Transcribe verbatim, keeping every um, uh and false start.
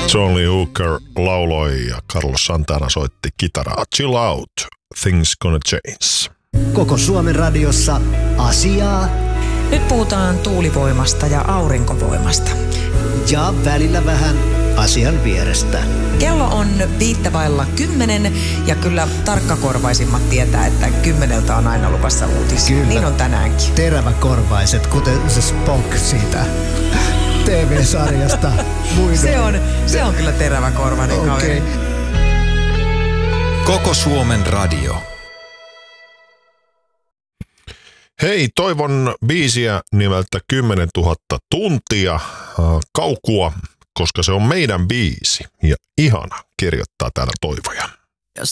John Lee Hooker lauloi ja Carlos Santana soitti kitaraa. Chill out, things gonna change. Koko Suomen radiossa asiaa. Nyt puhutaan tuulivoimasta ja aurinkovoimasta. Ja välillä vähän asian vierestä. Kello on viittävailla kymmenen ja kyllä tarkkakorvaisimmat tietää, että kymmeneltä on aina luvassa uutisia. Kyllä. Niin on tänäänkin. Teräväkorvaiset, kuten se Spock siitä T V-sarjasta. Se on, se on kyllä teräväkorvainen okay. kaveri. Koko Suomen radio. Hei, toivon biisiä nimeltä kymmenentuhatta tuntia äh, kaukua, koska se on meidän biisi ja ihana kirjoittaa täällä Toivoja.